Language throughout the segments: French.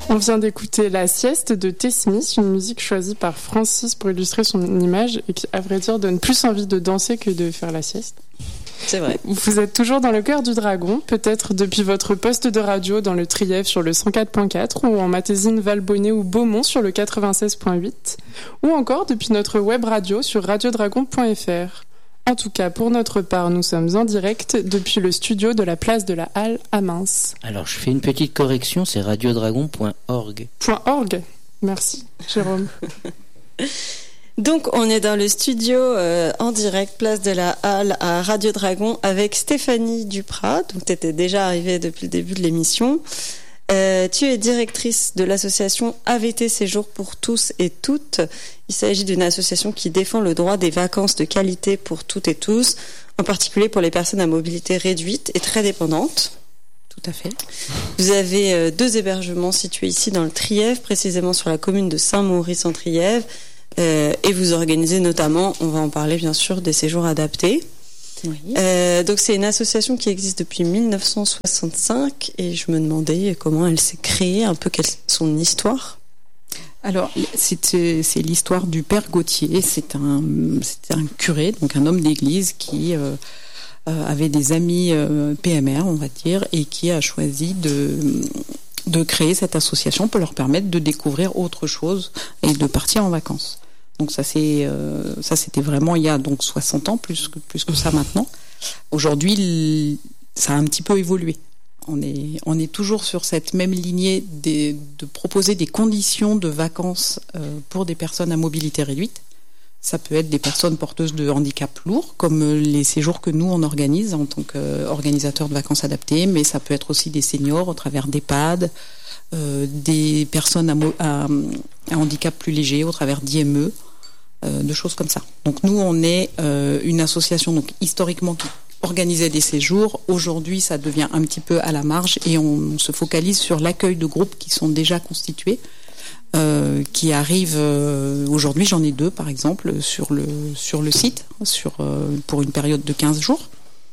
On vient d'écouter La sieste de T. Smith, une musique choisie par Francis pour illustrer son image et qui, à vrai dire, donne plus envie de danser que de faire la sieste. C'est vrai. Vous êtes toujours dans le cœur du dragon, peut-être depuis votre poste de radio dans le Trièves sur le 104.4 ou en Matésine, Valbonnet ou Beaumont sur le 96.8 ou encore depuis notre web radio sur radiodragon.fr. En tout cas, pour notre part, nous sommes en direct depuis le studio de la place de la Halle à Mins. Alors, je fais une petite correction, c'est radiodragon.org. .org. Merci, Jérôme. Donc, on est dans le studio en direct, place de la Halle à Radio Dragon avec Stéphanie Duprat. Donc, tu étais déjà arrivée depuis le début de l'émission. Tu es directrice de l'association AVT Séjour pour tous et toutes. Il s'agit d'une association qui défend le droit des vacances de qualité pour toutes et tous, en particulier pour les personnes à mobilité réduite et très dépendantes. Tout à fait. Vous avez 2 hébergements situés ici dans le Trièves, précisément sur la commune de Saint-Maurice-en-Trièves, et vous organisez notamment, on va en parler bien sûr, des séjours adaptés. Oui. Donc c'est une association qui existe depuis 1965 et je me demandais comment elle s'est créée, un peu quelle est son histoire. Alors c'est l'histoire du père Gauthier. C'était un curé, donc un homme d'église qui avait des amis PMR, on va dire, et qui a choisi de créer cette association pour leur permettre de découvrir autre chose et de partir en vacances. Donc ça c'était vraiment il y a donc 60 ans, plus que ça maintenant. Aujourd'hui, ça a un petit peu évolué. On est toujours sur cette même lignée de proposer des conditions de vacances pour des personnes à mobilité réduite. Ça peut être des personnes porteuses de handicap lourd, comme les séjours que nous on organise en tant qu'organisateurs de vacances adaptées, mais ça peut être aussi des seniors au travers d'EHPAD, des personnes à handicap plus léger au travers d'IME. De choses comme ça. Donc nous, on est une association donc historiquement qui organisait des séjours. Aujourd'hui, ça devient un petit peu à la marge et on se focalise sur l'accueil de groupes qui sont déjà constitués, qui arrivent. Aujourd'hui, j'en ai 2 par exemple sur le site, pour une période de 15 jours.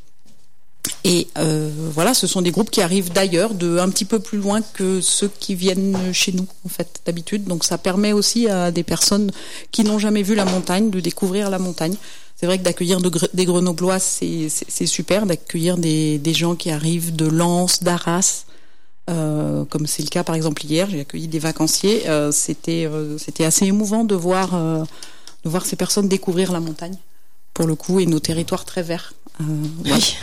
Et voilà, ce sont des groupes qui arrivent d'ailleurs, de un petit peu plus loin que ceux qui viennent chez nous, en fait, d'habitude. Donc ça permet aussi à des personnes qui n'ont jamais vu la montagne de découvrir la montagne. C'est vrai que d'accueillir des Grenoblois, c'est super, d'accueillir des gens qui arrivent de Lens, d'Arras, comme c'est le cas par exemple hier. J'ai accueilli des vacanciers. C'était assez émouvant de voir ces personnes découvrir la montagne, pour le coup, et nos territoires très verts. Oui.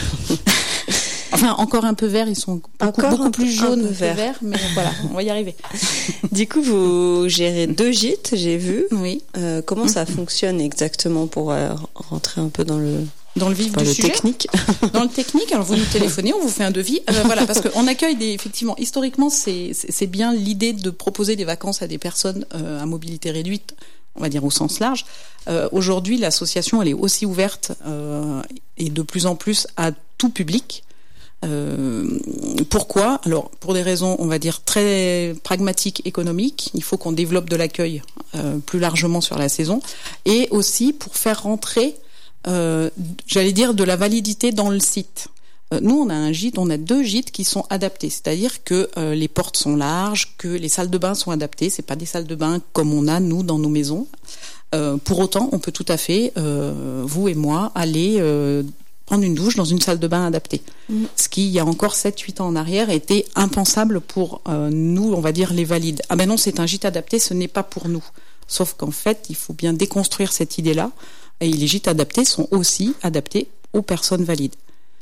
Enfin, encore un peu vert, ils sont beaucoup plus jaunes que verts, mais voilà, on va y arriver. Du coup, vous gérez 2 gîtes, j'ai vu. Oui. Comment ça fonctionne exactement pour rentrer un peu dans le vif du sujet technique. Dans le technique, alors vous nous téléphonez, on vous fait un devis. Voilà, parce qu'on accueille effectivement, historiquement, c'est bien l'idée de proposer des vacances à des personnes à mobilité réduite, on va dire au sens large. Aujourd'hui, l'association, elle est aussi ouverte et de plus en plus à tout public. Pourquoi ? Alors, pour des raisons, on va dire, très pragmatiques, économiques. Il faut qu'on développe de l'accueil plus largement sur la saison. Et aussi pour faire rentrer, j'allais dire, de la validité dans le site. Nous, on a un gîte, on a 2 gîtes qui sont adaptés. C'est-à-dire que les portes sont larges, que les salles de bain sont adaptées. C'est pas des salles de bain comme on a, nous, dans nos maisons. Pour autant, on peut tout à fait, vous et moi, aller prendre une douche dans une salle de bain adaptée. Ce qui, il y a encore 7-8 ans en arrière, était impensable pour nous, on va dire, les valides. Ah ben non, c'est un gîte adapté, ce n'est pas pour nous. Sauf qu'en fait, il faut bien déconstruire cette idée-là. Et les gîtes adaptés sont aussi adaptés aux personnes valides.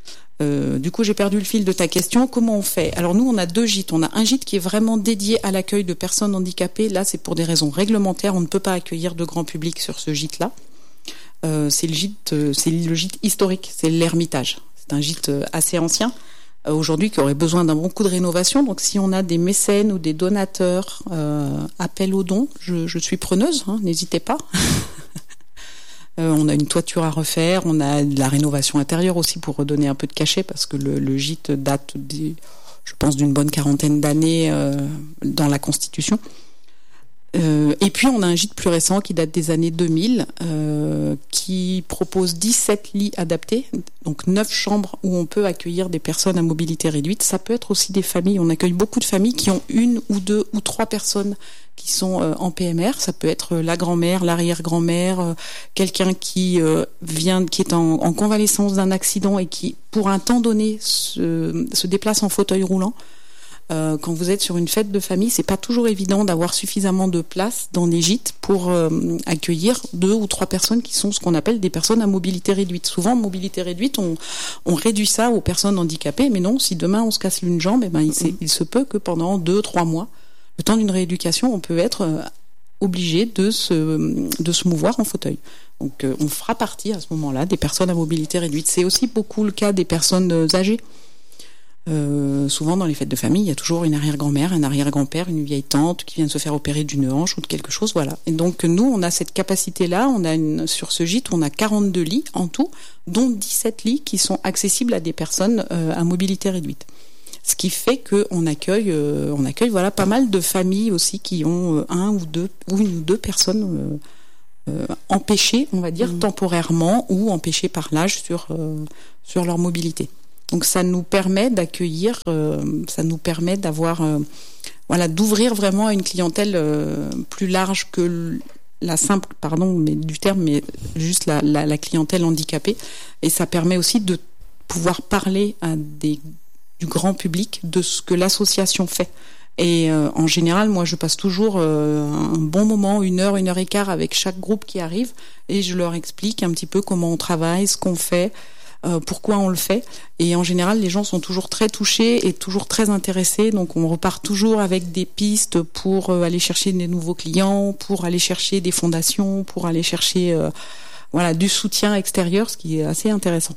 Du coup, j'ai perdu le fil de ta question. Comment on fait ? Alors nous, on a 2 gîtes. On a un gîte qui est vraiment dédié à l'accueil de personnes handicapées. Là, c'est pour des raisons réglementaires. On ne peut pas accueillir de grand public sur ce gîte-là. C'est le gîte historique. C'est l'Ermitage. C'est un gîte assez ancien. Aujourd'hui, qui aurait besoin d'un bon coup de rénovation. Donc, si on a des mécènes ou des donateurs, appel aux dons, je suis preneuse. N'hésitez pas. On a une toiture à refaire, on a de la rénovation intérieure aussi pour redonner un peu de cachet parce que le gîte date, je pense, d'une bonne 40aine d'années dans la Constitution. Et puis on a un gîte plus récent qui date des années 2000, qui propose 17 lits adaptés, donc 9 chambres où on peut accueillir des personnes à mobilité réduite. Ça peut être aussi des familles. On accueille beaucoup de familles qui ont 1 ou 2 ou 3 personnes qui sont en PMR. Ça peut être la grand-mère, l'arrière-grand-mère, quelqu'un qui est en convalescence d'un accident et qui, pour un temps donné, se déplace en fauteuil roulant. Quand vous êtes sur une fête de famille, c'est pas toujours évident d'avoir suffisamment de place dans les gîtes pour accueillir 2 ou 3 personnes qui sont ce qu'on appelle des personnes à mobilité réduite. Souvent, mobilité réduite, on réduit ça aux personnes handicapées, mais non, si demain on se casse une jambe, il se peut que pendant 2-3 mois, le temps d'une rééducation, on peut être obligé de se mouvoir en fauteuil. Donc on fera partie à ce moment-là des personnes à mobilité réduite. C'est aussi beaucoup le cas des personnes âgées. Souvent dans les fêtes de famille, il y a toujours une arrière-grand-mère, un arrière-grand-père, une vieille tante qui vient de se faire opérer d'une hanche ou de quelque chose, voilà. Et donc nous, on a cette capacité-là, sur ce gîte, on a 42 lits en tout, dont 17 lits qui sont accessibles à des personnes à mobilité réduite. Ce qui fait qu'on accueille voilà, pas mal de familles aussi qui ont une ou deux personnes empêchées, on va dire, temporairement ou empêchées par l'âge sur leur mobilité. Donc ça nous permet d'accueillir, d'ouvrir vraiment à une clientèle plus large que la simple, mais juste la clientèle handicapée. Et ça permet aussi de pouvoir parler du grand public de ce que l'association fait. Et en général, moi, je passe toujours un bon moment, 1 heure, 1 heure et quart avec chaque groupe qui arrive, et je leur explique un petit peu comment on travaille, ce qu'on fait. Pourquoi on le fait, et en général les gens sont toujours très touchés et toujours très intéressés, donc on repart toujours avec des pistes pour aller chercher des nouveaux clients, pour aller chercher des fondations, pour aller chercher du soutien extérieur, ce qui est assez intéressant.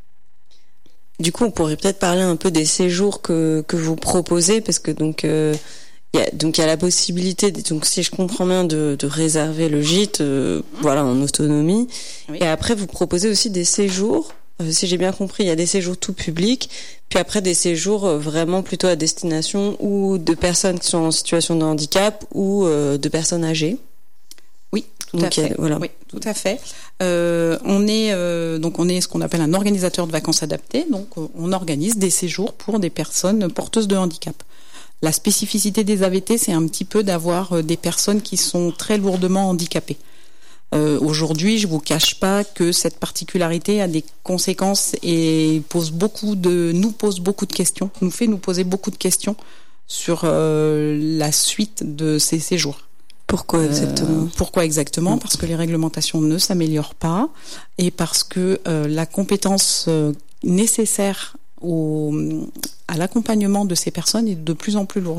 Du coup, on pourrait peut-être parler un peu des séjours que vous proposez, parce que il y a la possibilité, donc si je comprends bien, de réserver le gîte en autonomie. Oui. Et après vous proposez aussi des séjours. Si j'ai bien compris, il y a des séjours tout public, puis après des séjours vraiment plutôt à destination ou de personnes qui sont en situation de handicap ou de personnes âgées. Oui, tout à fait. Voilà. Oui, tout à fait. On est ce qu'on appelle un organisateur de vacances adaptées. Donc, on organise des séjours pour des personnes porteuses de handicap. La spécificité des AVT, c'est un petit peu d'avoir des personnes qui sont très lourdement handicapées. Aujourd'hui, je vous cache pas que cette particularité a des conséquences et nous pose beaucoup de questions, nous poser beaucoup de questions sur la suite de ces séjours. Pourquoi exactement ? Parce que les réglementations ne s'améliorent pas et parce que la compétence nécessaire à l'accompagnement de ces personnes est de plus en plus lourde.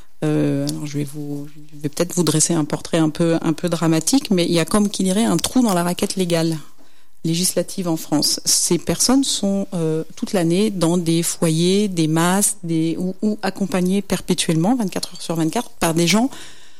Je vais peut-être vous dresser un portrait un peu dramatique, mais il y a comme qu'il dirait un trou dans la raquette légale législative en France. Ces personnes sont toute l'année dans des foyers, des masses, ou accompagnées perpétuellement, 24 heures sur 24, par des gens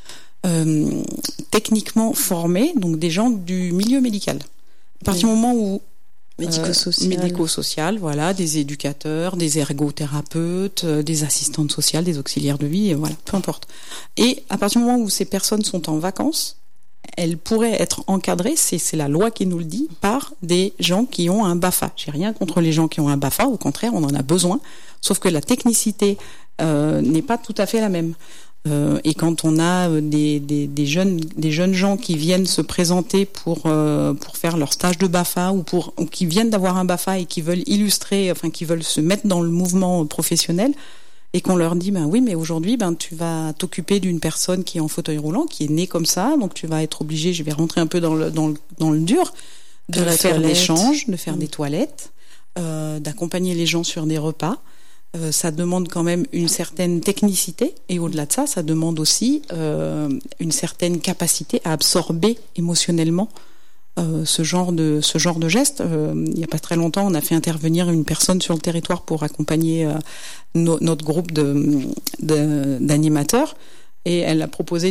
techniquement formés, donc des gens du milieu médical. À partir du moment où médico-social, voilà, des éducateurs, des ergothérapeutes, des assistantes sociales, des auxiliaires de vie, voilà, peu importe. Et à partir du moment où ces personnes sont en vacances, elles pourraient être encadrées, c'est la loi qui nous le dit, par des gens qui ont un BAFA. J'ai rien contre les gens qui ont un BAFA, au contraire, on en a besoin, sauf que la technicité n'est pas tout à fait la même. Et quand on a des jeunes gens qui viennent se présenter pour faire leur stage de BAFA ou qui viennent d'avoir un BAFA et qui veulent qui veulent se mettre dans le mouvement professionnel, et qu'on leur dit oui, mais aujourd'hui tu vas t'occuper d'une personne qui est en fauteuil roulant, qui est née comme ça, donc tu vas être obligé, je vais rentrer un peu dans le dur, de faire des échanges, de faire des toilettes, d'accompagner les gens sur des repas. Ça demande quand même une certaine technicité, et au-delà de ça, ça demande aussi une certaine capacité à absorber émotionnellement ce genre de geste. Il n'y a pas très longtemps, on a fait intervenir une personne sur le territoire pour accompagner notre groupe d'animateurs, et elle a proposé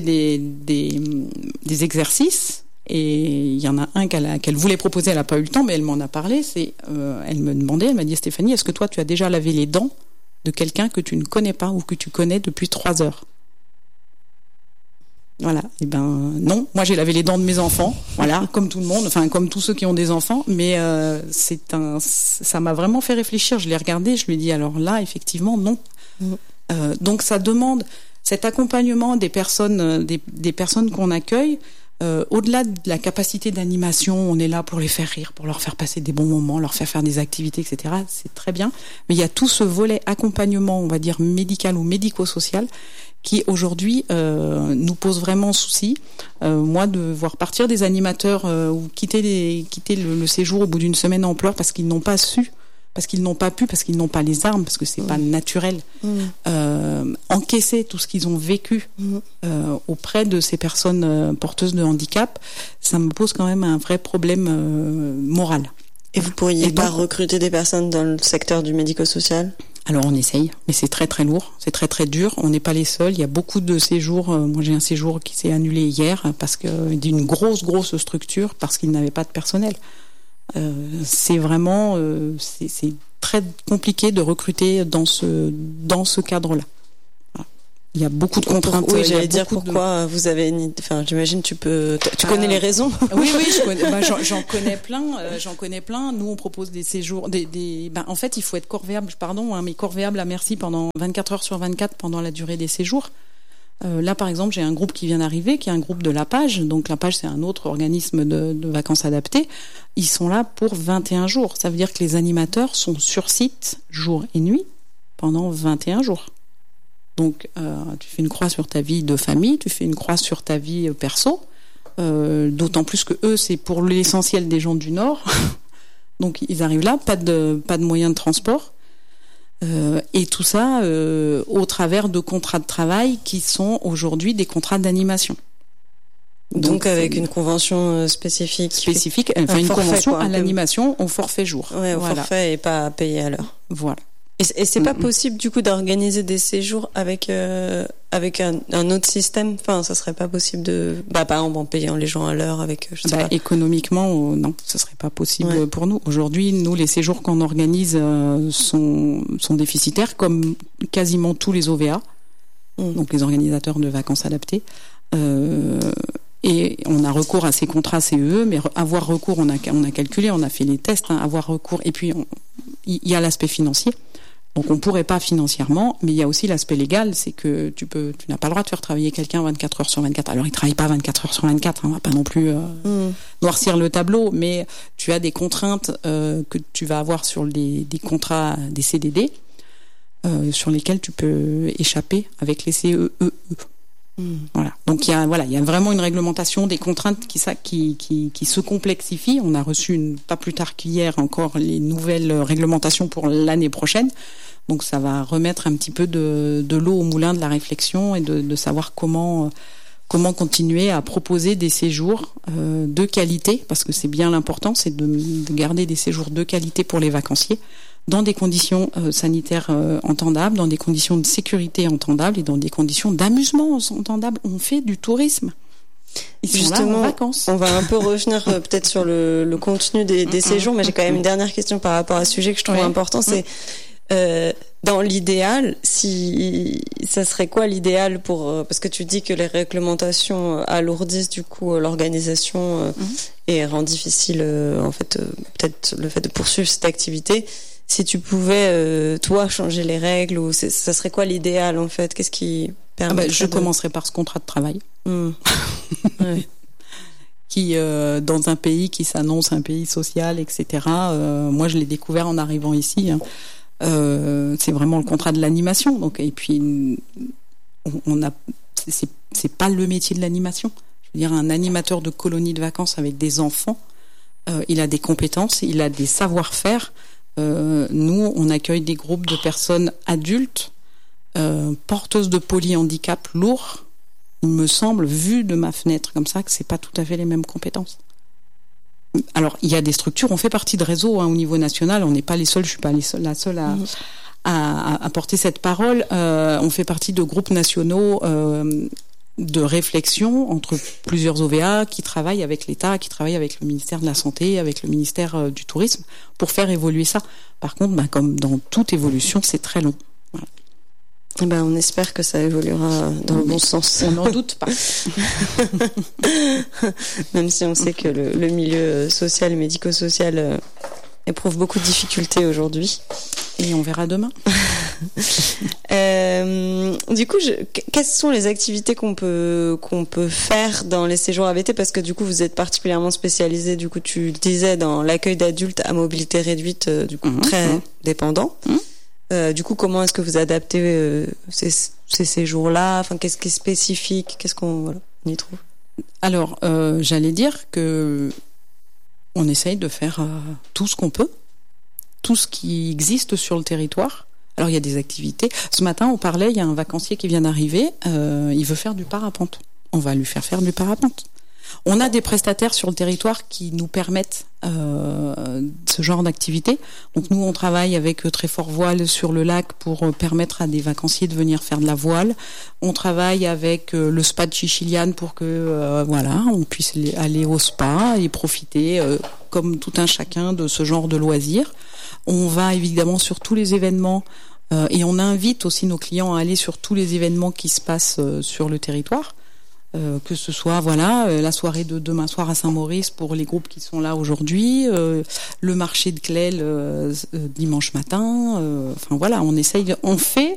des exercices. Et il y en a un qu'elle voulait proposer, elle n'a pas eu le temps, mais elle m'en a parlé. Elle m'a dit, Stéphanie, est-ce que toi tu as déjà lavé les dents de quelqu'un que tu ne connais pas ou que tu connais depuis 3 heures ? Voilà. Et ben non, moi j'ai lavé les dents de mes enfants, voilà, comme tout le monde, enfin comme tous ceux qui ont des enfants, mais ça m'a vraiment fait réfléchir. Je l'ai regardé, je lui ai dit alors là effectivement non. Donc ça demande cet accompagnement des personnes qu'on accueille. Au-delà de la capacité d'animation, on est là pour les faire rire, pour leur faire passer des bons moments, leur faire des activités, etc. C'est très bien. Mais il y a tout ce volet accompagnement, on va dire médical ou médico-social, qui aujourd'hui nous pose vraiment souci. Moi, de voir partir des animateurs ou quitter le séjour au bout d'une semaine en pleurs parce qu'ils n'ont pas su, parce qu'ils n'ont pas pu, parce qu'ils n'ont pas les armes, parce que c'est pas naturel. Encaisser tout ce qu'ils ont vécu auprès de ces personnes porteuses de handicap, ça me pose quand même un vrai problème moral. Et vous pourriez pas recruter des personnes dans le secteur du médico-social ? Alors on essaye, mais c'est très très lourd, c'est très très dur. On n'est pas les seuls. Il y a beaucoup de séjours. Moi j'ai un séjour qui s'est annulé hier parce que d'une grosse structure parce qu'il n'avait pas de personnel. C'est vraiment c'est très compliqué de recruter dans ce cadre-là. Voilà. Il y a beaucoup de contraintes. Oui, j'allais dire pourquoi vous avez enfin j'imagine tu connais les raisons. Oui, je connais, j'en connais plein. Nous on propose des séjours en fait, il faut être corvéable, mais corvéable à merci pendant 24 heures sur 24 pendant la durée des séjours. Là, par exemple, j'ai un groupe qui vient d'arriver, qui est un groupe de La Page. Donc, La Page, c'est un autre organisme de vacances adaptées. Ils sont là pour 21 jours. Ça veut dire que les animateurs sont sur site jour et nuit pendant 21 jours. Donc, tu fais une croix sur ta vie de famille, tu fais une croix sur ta vie perso. D'autant plus que eux, c'est pour l'essentiel des gens du Nord. Donc, ils arrivent là, pas de moyens de transport. Et tout ça au travers de contrats de travail qui sont aujourd'hui des contrats d'animation. Donc avec une convention spécifique, enfin une convention à l'animation au forfait jour. Ouais, au forfait et pas payé à l'heure. Voilà. Et c'est pas possible du coup d'organiser des séjours avec un autre système. Enfin, ça serait pas possible de, par exemple en payant les gens à l'heure avec. Je sais pas. Économiquement, non, ce serait pas possible pour nous. Aujourd'hui, nous, les séjours qu'on organise sont déficitaires, comme quasiment tous les OVA, donc les organisateurs de vacances adaptées. Et on a recours à ces contrats CEE, mais avoir recours, on a calculé, on a fait les tests, avoir recours. Et puis il y a l'aspect financier. Donc on pourrait pas financièrement, mais il y a aussi l'aspect légal, c'est que tu n'as pas le droit de faire travailler quelqu'un 24 heures sur 24. Alors il travaille pas 24 heures sur 24, on va pas non plus noircir le tableau, mais tu as des contraintes que tu vas avoir sur des contrats, des CDD, sur lesquels tu peux échapper avec les CEE. Voilà. Donc il y a vraiment une réglementation des contraintes qui se complexifient. On a reçu pas plus tard qu'hier encore les nouvelles réglementations pour l'année prochaine. Donc ça va remettre un petit peu de l'eau au moulin de la réflexion et de savoir comment continuer à proposer des séjours de qualité, parce que c'est bien l'important, c'est de garder des séjours de qualité pour les vacanciers, dans des conditions sanitaires entendables, dans des conditions de sécurité entendables et dans des conditions d'amusement entendables. On fait du tourisme. Ils sont là en vacances. On va un peu revenir peut-être sur le contenu des séjours, mais j'ai quand même une dernière question par rapport à ce sujet que je trouve important. C'est dans l'idéal, si ça serait quoi l'idéal pour parce que tu dis que les réglementations alourdissent du coup l'organisation et rend difficile en fait peut-être le fait de poursuivre cette activité. Si tu pouvais toi changer les règles, ou ça serait quoi l'idéal en fait? Qu'est-ce qui permet je commencerai par ce contrat de travail. Qui dans un pays qui s'annonce un pays social, etc. Moi je l'ai découvert en arrivant ici. C'est vraiment le contrat de l'animation. Donc, et puis c'est pas le métier de l'animation. Je veux dire, un animateur de colonie de vacances avec des enfants, il a des compétences, il a des savoir-faire. Nous, on accueille des groupes de personnes adultes porteuses de polyhandicap lourds. Il me semble, vu de ma fenêtre comme ça, que c'est pas tout à fait les mêmes compétences. Alors, il y a des structures, on fait partie de réseaux au niveau national, on n'est pas les seuls, je suis pas la seule à porter cette parole. On fait partie de groupes nationaux de réflexion entre plusieurs OVA qui travaillent avec l'État, qui travaillent avec le ministère de la Santé, avec le ministère du Tourisme, pour faire évoluer ça. Par contre, comme dans toute évolution, c'est très long. Voilà. On espère que ça évoluera dans le bon sens. On n'en doute pas. Même si on sait que le milieu social et médico-social éprouve beaucoup de difficultés aujourd'hui. Et on verra demain. Du coup, quelles sont les activités qu'on peut faire dans les séjours AVT, parce que du coup vous êtes particulièrement spécialisé, du coup tu le disais, dans l'accueil d'adultes à mobilité réduite, du coup très dépendants. Du coup, comment est-ce que vous adaptez ces séjours-là? Enfin, qu'est-ce qui est spécifique? Qu'est-ce qu'on y trouve? Alors, j'allais dire que on essaye de faire tout ce qu'on peut, tout ce qui existe sur le territoire. Alors, il y a des activités. Ce matin, on parlait, il y a un vacancier qui vient d'arriver, il veut faire du parapente. On va lui faire du parapente. On a des prestataires sur le territoire qui nous permettent ce genre d'activité. Donc nous, on travaille avec Tréfort Voile sur le lac pour permettre à des vacanciers de venir faire de la voile. On travaille avec le spa de Chichiliane pour que on puisse aller au spa et profiter comme tout un chacun de ce genre de loisirs. On va évidemment sur tous les événements et on invite aussi nos clients à aller sur tous les événements qui se passent sur le territoire. Que ce soit la soirée de demain soir à Saint-Maurice pour les groupes qui sont là aujourd'hui, le marché de Claye dimanche matin. On essaye, on fait